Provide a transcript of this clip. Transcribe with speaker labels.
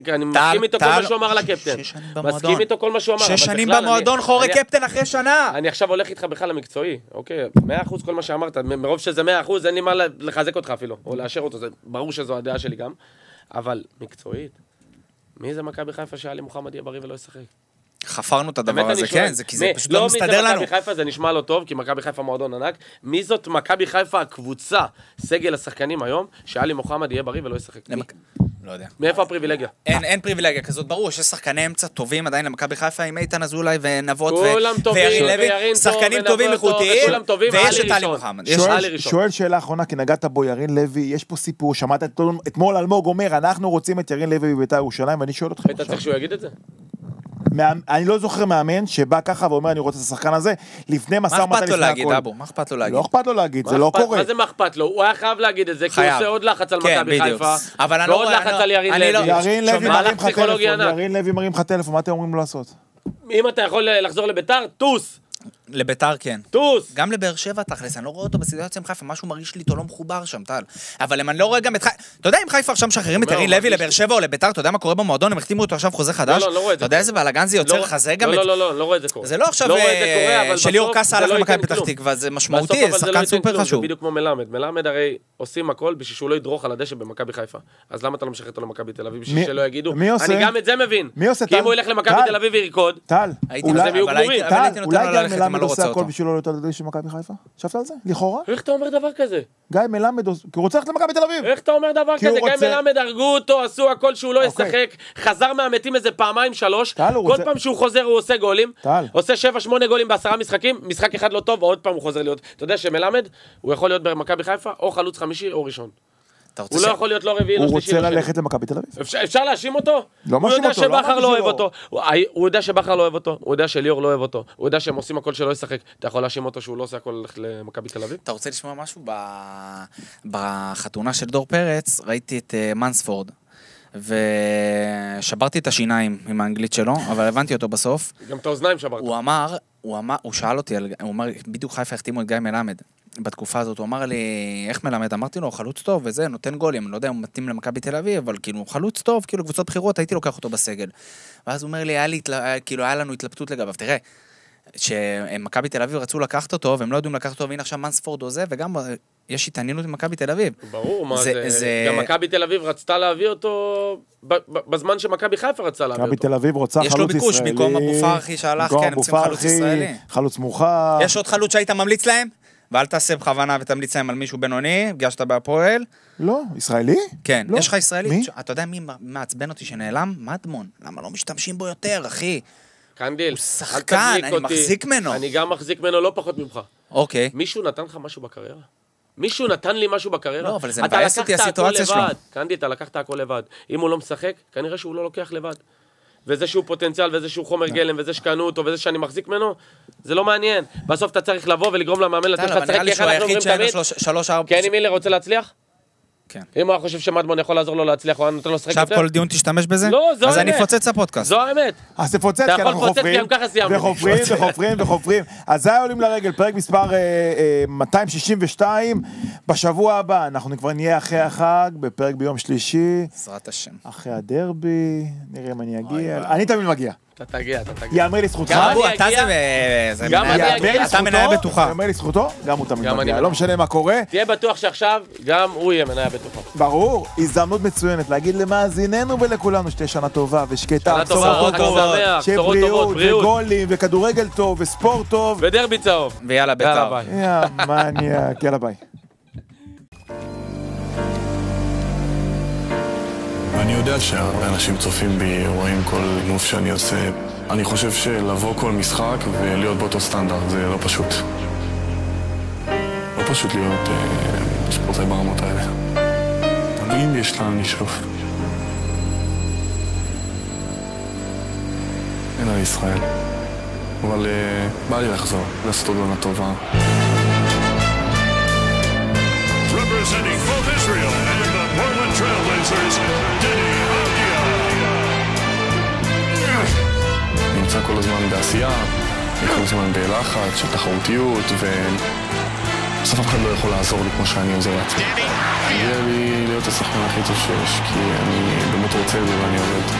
Speaker 1: אני מסכים איתו כל מה שהוא אמר על הקפטן. מסכים איתו כל מה שהוא אמר.
Speaker 2: 6 שנים במועדון חורי קפטן אחרי שנה.
Speaker 1: אני עכשיו הולך איתך בכלל למקצועי, אוקיי? 100% כל מה שאמרת, מרוב שזה 100%, אין לי מה לחזק אותך אפילו, או לאשר אותו, ברור שזו הדעה שלי גם. אבל מקצועית, מי זה מכבי חיפה שעלי מוחמד יהיה בריא ולא ישחק?
Speaker 2: חפרנו את הדבר הזה, כן, כי זה פשוט לא מסתדר לנו.
Speaker 1: לא, מי זה מכבי חיפה, זה נשמע לא טוב, כי מכבי חיפה מועדון ענק. מי זאת מכבי חיפה הקבוצה, סגל השחקנים היום, שעלי מוחמד יהיה בריא ולא ישחק?
Speaker 2: לא יודע.
Speaker 1: מאיפה הפריבילגיה?
Speaker 2: אין פריבילגיה כזאת, ברור, יש שחקני אמצע טובים עדיין למכבי חיפה, עם איתן אזולאי ונבות
Speaker 1: וירין
Speaker 2: לוי, שחקנים טובים איכותיים, ויש את עלי מוחמד.
Speaker 3: שואל שאלה אחרונה, כי נגעת בו ירין לוי, יש פה סיפור, שמעת אתמול אלמוג אומר, אנחנו רוצים את ירין לוי בבית"ר ירושלים, ואני שואל אותך
Speaker 1: היית צריך שהוא יגיד את זה?
Speaker 3: אני לא זוכר מאמן שבא ככה ואומר אני רוצה את השחקן הזה לפני מסע ומתן לפני הכל.
Speaker 2: מה אכפת לו להגיד?
Speaker 3: לא אכפת לו להגיד, זה לא קורה.
Speaker 1: מה זה מה אכפת לו? הוא היה חייב להגיד את זה, כי הוא עושה עוד לחץ על מכבי חיפה, ועוד לחץ על ירין לוי.
Speaker 3: ירין לוי מרים לך טלפון, מה אתם אומרים לו לעשות?
Speaker 1: אם אתה יכול לחזור לבית"ר, טוס.
Speaker 2: לביתר כן.
Speaker 1: טוס.
Speaker 2: גם לבאר שבע תכלס, אני לא רואה אותו בסיטואציה עם חיפה, משהו מרגיש לי, לא מחובר שם, טל. אבל אם אני לא רואה גם את חיפה, אתה יודע אם חיפה עכשיו משחררים את ירין לוי לבאר שבע או לביתר, אתה יודע מה קורה במועדון, הם החתימו אותו עכשיו חוזה חדש? אתה יודע איזה בלגן זה יוצר חזה גם...
Speaker 1: לא רואה את זה קורה.
Speaker 2: זה לא עכשיו שליאור קאסה הלך למכבי פתח תקווה, זה משמעותי, זה שחקן סופר חשוב.
Speaker 1: זה בדיוק כמו מלמד. מלמד הרי עושים הכל בשביל שהוא לא ידרוך על הדשא במכבי חיפה. אז למה אתה לא משחרר אותו למכבי תל אביב בשביל שלא יגידו? אני גם את זה מבין. כי אם הוא ילך למכבי תל אביב וירקוד,
Speaker 3: אתה יודע שמכבי חיפה? שפת על זה? לכאורה?
Speaker 1: איך אתה אומר דבר כזה?
Speaker 3: גיא מלמד, כי הוא רוצה ללכת למכבי תל אביב.
Speaker 1: איך אתה אומר דבר כזה? גיא מלמד הרגו אותו, עשו הכל שהוא לא ישחק, חזר מהמתים איזה פעמיים 3, כל פעם שהוא חוזר הוא עושה גולים, עושה 7-8 גולים ב10 משחקים, משחק אחד לא טוב, ועוד פעם הוא חוזר להיות. אתה יודע שמלמד, הוא יכול להיות במכבי חיפה, או חלוץ חמישי או ראשון. הוא לא יכול להיות לא רביעי, לא שלישי.
Speaker 3: הוא רוצה ללכת למכבי תל אביב.
Speaker 1: אפשר להאשים אותו? הוא יודע שבחר לא אוהב אותו. הוא יודע שבחר לא אוהב אותו. הוא יודע שליאור לא אוהב אותו. הוא יודע שהם עושים הכל שלא ישחק. אתה יכול להאשים אותו שהוא לא עושה הכל ללכת למכבי תל אביב?
Speaker 2: אתה רוצה לשמוע משהו? בחתונה של דור פרץ ראיתי את מנספורד. ושברתי את השיניים עם האנגלית שלו, אבל הבנתי אותו בסוף.
Speaker 1: גם את האוזניים שברת.
Speaker 2: הוא שאל אותי, הוא אמר, בדיוק חיפה החתימו את גיא מלמד. בתקופה הזאת הוא אמר לי, איך מלמד? אמרתי לו, חלוץ טוב וזה, נותן גולים, אני לא יודע אם הוא מתאים למכבי תל אביב, אבל כאילו, חלוץ טוב, כאילו, קבוצות בחירות, הייתי לוקח אותו בסגל. ואז הוא אומר לי, היה לנו התלבטות לגביו, תראה, שמכבי תל אביב רצו לקחת אותו, והם לא יודעים לקחת אותו, והנה עכשיו מנספורד עושה, וגם יש התעניינות במכבי תל אביב.
Speaker 1: ברור, מה זה? גם מכבי תל אביב רצתה להביא אותו בזמן שמכבי חיפה רצה להביא אותו.
Speaker 3: מכבי תל אביב רוצה חלוץ ישראלי.
Speaker 2: יש לו ביקוש, במקום אבו פרחי שהלך, כן, הם צריכים חלוץ ישראלי.
Speaker 3: חלוץ מורחב.
Speaker 2: יש עוד חלוץ שהיית ממליץ להם? ואל תעשה בכוונה ותמליץ להם על מישהו בינוני, פגשת בהפועל.
Speaker 3: לא, ישראלי?
Speaker 2: כן, יש לך ישראלי. מי? אתה יודע מי מעצבן אותי שנעלם? מדמון. למה לא משתמשים בו יותר, אחי?
Speaker 1: קנדיל,
Speaker 2: הוא שחקן, אני מחזיק ממנו.
Speaker 1: אני גם מחזיק ממנו לא פחות ממך.
Speaker 2: אוקיי.
Speaker 1: מישהו נתן לך משהו בקריירה? מישהו נתן לי משהו בקריירה?
Speaker 2: לא, אבל זה מבאס אותי הסיטואציה שלו.
Speaker 1: קנדיל, אתה לקחת הכל לבד. אם הוא לא משחק, כנראה שהוא לא לוקח לבד. וזה שהוא פוטנציאל, וזה שהוא חומר גלם, וזה שקנו אותו, וזה שאני מחזיק ממנו, זה לא מעניין. בסוף אתה צריך לבוא ולגרום למאמן לתת לך לשחק, כי איך אנחנו אומרים תמיד, כן, אם מילר רוצה להצליח?
Speaker 2: כן.
Speaker 1: אם הוא חושב שמדמון יכול לעזור לו להצליח, הוא נותן לו לשחק יותר.
Speaker 2: עכשיו כל דיון תשתמש בזה?
Speaker 1: לא, זו האמת.
Speaker 2: אז אני אפוצץ הפודקאסט.
Speaker 1: זו האמת.
Speaker 3: אז תפוצץ, כי אנחנו חופרים, אז זה עולים לרגל, פרק מספר 262, בשבוע הבא, אנחנו כבר נהיה אחרי החג, בפרק ביום שלישי.
Speaker 2: בעזרת השם.
Speaker 3: אחרי הדרבי, נראה אם אני אגיע. אני תמיד מגיע.
Speaker 1: אתה תגיע.
Speaker 3: יאמר לי זכותך. אתה מנהל בטוחה. יאמר לי זכותו, גם הוא תמיד מגיע. לא משנה מה קורה.
Speaker 1: תהיה בטוח שעכשיו גם הוא יהיה מנהל בטוחה.
Speaker 3: ברור, הזדמנות מצוינת להגיד למאזיננו ולכולנו שתהיה שנה טובה ושקטה,
Speaker 1: בשורות טובות,
Speaker 3: שבריאות וגולים וכדורגל טוב וספורט טוב.
Speaker 1: ודרבי צהוב.
Speaker 2: ויאללה בית"ר.
Speaker 3: יא מניאק, יאללה ביי.
Speaker 4: אני יודע שהרבה אנשים צופים בי, רואים כל מוף שאני עושה. אני חושב שלבוא כל משחק ולהיות באותו סטנדרט זה לא פשוט. לא פשוט להיות ספורטאי ברמות האלה. אבל אם יש לאן לשאוף. אין על ישראל. אבל בא לי לחזור, לעשות עוד עונה טובה.
Speaker 5: Representing both Israel and the Portland Trailblazers, Deni Avdija.
Speaker 4: נמצא כל הזמן בעשייה, כל הזמן בלחץ של תחרותיות, ובסוף אף אחד לא יכול לעזור לי כמו שאני עוזר לעצמי. מגיע לי להיות השחקן הכי טוב שיש, כי אני באמת רוצה את זה ואני עובד.